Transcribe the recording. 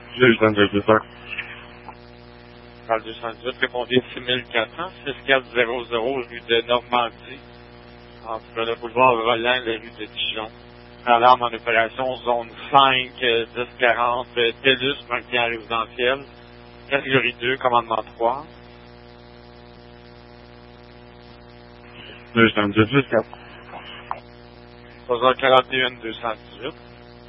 Juge d'investisseur. Par 218, répondez 6400, 6400 rue de Normandie, entre le boulevard Roland et la rue de Dijon. Alarme en opération, zone 5, 1040, TELUS, maintien résidentiel, catégorie 2, commandement 3. Juge d'investisseur. 3h41, 218.